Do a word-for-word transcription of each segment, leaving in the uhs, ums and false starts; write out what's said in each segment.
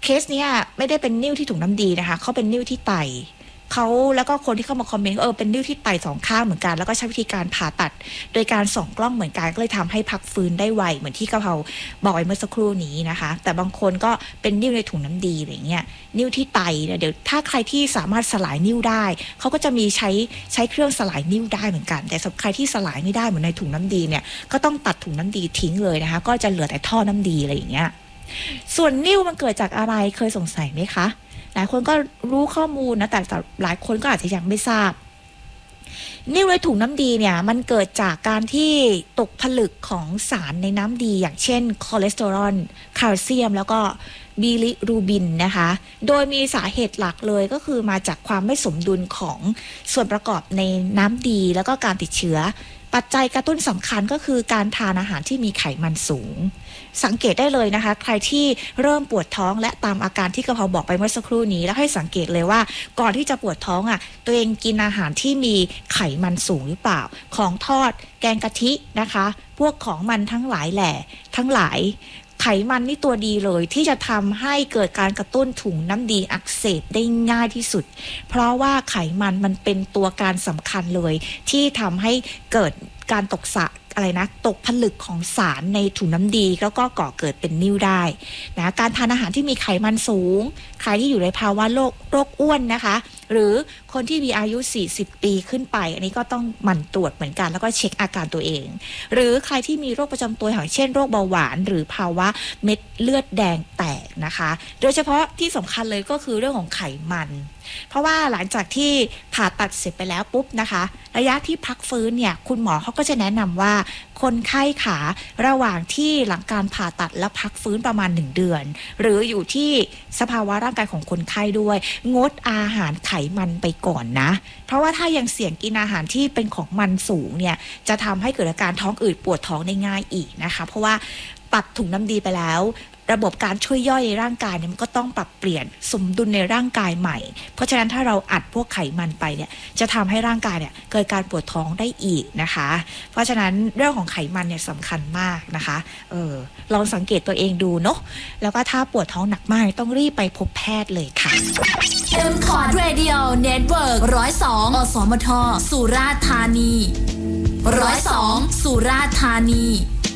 เคสเนี้ยไม่ได้เป็นนิ่วที่ถุงน้ำดีนะคะเขาเป็นนิ่วที่ไตเขาแล้วก็คนที่เข้ามาคอมเมนต์เออเป็นนิ่วที่ไตสองข้างเหมือนกันแล้วก็ใช้วิธีการผ่าตัดโดยการส่องกล้องเหมือนกันก็เลยทำให้พักฟื้นได้ไวเหมือนที่กะเพราบอกไว้เมื่อสักครู่นี้นะคะแต่บางคนก็เป็นนิ่วในถุงน้ำดีอะไรเงี้ยนิ่วที่ไตเดี๋ยวถ้าใครที่สามารถสลายนิ่วได้เขาก็จะมีใช้ใช้เครื่องสลายนิ่วได้เหมือนกันแต่สำหรับใครที่สลายไม่ได้เหมือนในถุงน้ำดีเนี่ยก็ต้องตัดถุงน้ำดีทิ้งเลยนะคะก็จะเหลือแต่ท่อน้ำดีอะไรอย่างเงี้ยส่วนนิ่วมันเกิดจากอะไรเคยสงสัยไหมคะหลายคนก็รู้ข้อมูลนะแต่หลายคนก็อาจจะยังไม่ทราบนิ่วในถุงน้ำดีเนี่ยมันเกิดจากการที่ตกผลึกของสารในน้ำดีอย่างเช่นคอเลสเตอรอลแคลเซียมแล้วก็บิลิรูบินนะคะโดยมีสาเหตุหลักเลยก็คือมาจากความไม่สมดุลของส่วนประกอบในน้ำดีแล้วก็การติดเชื้อปัจจัยกระตุ้นสำคัญก็คือการทานอาหารที่มีไขมันสูงสังเกตได้เลยนะคะใครที่เริ่มปวดท้องและตามอาการที่กะเพราบอกไปเมื่อสักครู่นี้แล้วให้สังเกตเลยว่าก่อนที่จะปวดท้องอ่ะตัวเองกินอาหารที่มีไขมันสูงหรือเปล่าของทอดแกงกะทินะคะพวกของมันทั้งหลายแหล่ทั้งหลายไขมันนี่ตัวดีเลยที่จะทำให้เกิดการกระตุ้นถุงน้ำดีอักเสบได้ง่ายที่สุดเพราะว่าไขมันมันเป็นตัวการสำคัญเลยที่ทำให้เกิดการตกสะอะไรนะตกผลึกของสารในถุงน้ำดีแล้วก็ก่อเกิดเป็นนิ่วได้นะการทานอาหารที่มีไขมันสูงใครที่อยู่ในภาวะโรคโรคอ้วนนะคะหรือคนที่มีอายุสี่สิบปีขึ้นไปอันนี้ก็ต้องหมั่นตรวจเหมือนกันแล้วก็เช็คอาการตัวเองหรือใครที่มีโรคประจำตัวอย่างเช่นโรคเบาหวานหรือภาวะเม็ดเลือดแดงแตกนะคะโดยเฉพาะที่สำคัญเลยก็คือเรื่องของไขมันเพราะว่าหลังจากที่ผ่าตัดเสร็จไปแล้วปุ๊บนะคะระยะที่พักฟื้นเนี่ยคุณหมอเขาก็จะแนะนำว่าคนไข้ขาระหว่างที่หลังการผ่าตัดแล้วพักฟื้นประมาณหนึ่งเดือนหรืออยู่ที่สภาวะร่างกายของคนไข้ด้วยงดอาหารไขมันไปก่อนนะเพราะว่าถ้ายังเสี่ยงกินอาหารที่เป็นของมันสูงเนี่ยจะทำให้เกิดอาการท้องอืดปวดท้องได้ง่ายอีกนะคะเพราะว่าตัดถุงน้ำดีไปแล้วระบบการช่วยย่อยในร่างกายเนี่ยมันก็ต้องปรับเปลี่ยนสมดุลในร่างกายใหม่เพราะฉะนั้นถ้าเราอัดพวกไขมันไปเนี่ยจะทำให้ร่างกายเนี่ยเกิดการปวดท้องได้อีกนะคะเพราะฉะนั้นเรื่องของไขมันเนี่ยสำคัญมากนะคะเออลองสังเกตตัวเองดูเนาะแล้วก็ถ้าปวดท้องหนักมากต้องรีบไปพบแพทย์เลยค่ะ M คอร์ด Radio Network หนึ่งศูนย์สองอสมทสุราษฎร์ธานีหนึ่งศูนย์สองสุราษฎร์ธานี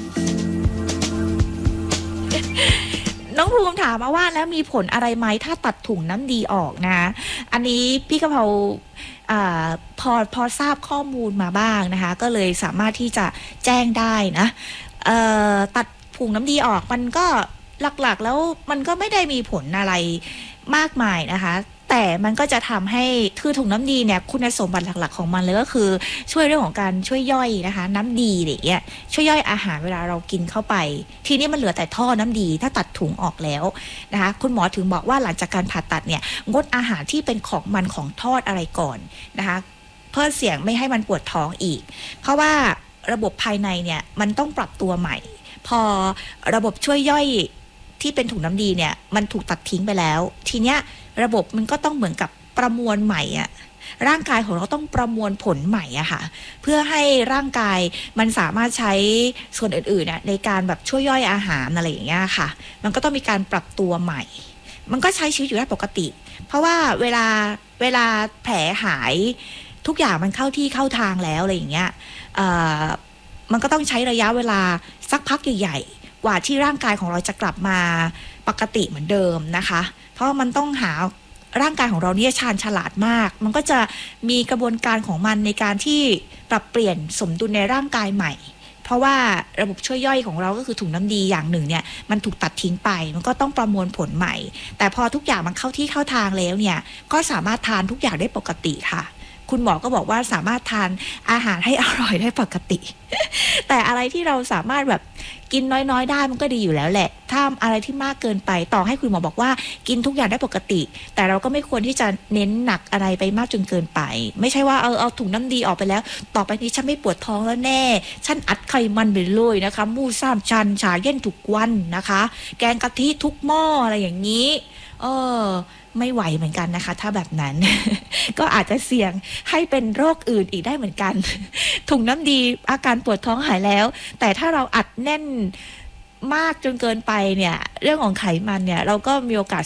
น้องภูมิถามมาว่าแล้วมีผลอะไรไหมถ้าตัดถุงน้ำดีออกนะอันนี้พี่กะเพราอ่าพอพอทราบข้อมูลมาบ้างนะคะก็เลยสามารถที่จะแจ้งได้นะเอ่อตัดถุงน้ำดีออกมันก็หลักๆแล้วมันก็ไม่ได้มีผลอะไรมากมายนะคะแต่มันก็จะทำให้คือถุงน้ำดีเนี่ยคุณสมบัติหลักๆของมันเลยก็คือช่วยเรื่องของการช่วยย่อยนะคะน้ำดีอะไรอย่างเงี้ยช่วยย่อยอาหารเวลาเรากินเข้าไปทีนี้มันเหลือแต่ท่อน้ำดีถ้าตัดถุงออกแล้วนะคะคุณหมอถึงบอกว่าหลังจากการผ่าตัดเนี่ยงดอาหารที่เป็นของมันของทอดอะไรก่อนนะคะเพื่อเสี่ยงไม่ให้มันปวดท้องอีกเพราะว่าระบบภายในเนี่ยมันต้องปรับตัวใหม่พอระบบช่วยย่อยที่เป็นถุงน้ำดีเนี่ยมันถูกตัดทิ้งไปแล้วทีเนี้ยระบบมันก็ต้องเหมือนกับประมวลใหม่อะร่างกายของเราต้องประมวลผลใหม่อะค่ะเพื่อให้ร่างกายมันสามารถใช้ส่วนอื่นๆน่ะในการแบบช่วยย่อยอาหารอะไรอย่างเงี้ยค่ะมันก็ต้องมีการปรับตัวใหม่มันก็ใช้ชีวิตอยู่ได้ปกติเพราะว่าเวลาเวลาแผลหายทุกอย่างมันเข้าที่เข้าทางแล้วอะไรอย่างเงี้ยเอ่อมันก็ต้องใช้ระยะเวลาสักพักใหญ่ๆกว่าที่ร่างกายของเราจะกลับมาปกติเหมือนเดิมนะคะเพราะมันต้องหาร่างกายของเราเนี่ยชาญฉลาดมากมันก็จะมีกระบวนการของมันในการที่ปรับเปลี่ยนสมดุลในร่างกายใหม่เพราะว่าระบบช่วยย่อยของเราก็คือถุงน้ำดีอย่างหนึ่งเนี่ยมันถูกตัดทิ้งไปมันก็ต้องประมวลผลใหม่แต่พอทุกอย่างมันเข้าที่เข้าทางแล้วเนี่ยก็สามารถทานทุกอย่างได้ปกติค่ะคุณหมอก็บอกว่าสามารถทานอาหารให้อร่อยได้ปกติแต่อะไรที่เราสามารถแบบกินน้อยๆได้มันก็ดีอยู่แล้วแหละถ้าอะไรที่มากเกินไปต่อให้คุณหมอบอกว่ากินทุกอย่างได้ปกติแต่เราก็ไม่ควรที่จะเน้นหนักอะไรไปมากจนเกินไปไม่ใช่ว่าเอาเอาถุงน้ำดีออกไปแล้วต่อไปนี้ฉันไม่ปวดท้องแล้วแน่ฉันอัดไขมันไปเลยนะคะหมูสามชั้นชาเย็นทุกวันนะคะแกงกะทิทุกหม้ออะไรอย่างนี้เออไม่ไหวเหมือนกันนะคะถ้าแบบนั้น ก็อาจจะเสี่ยงให้เป็นโรคอื่นอีกได้เหมือนกัน ถุงน้ำดีอาการปวดท้องหายแล้วแต่ถ้าเราอัดแน่นมากจนเกินไปเนี่ยเรื่องของไขมันเนี่ยเราก็มีโอกาส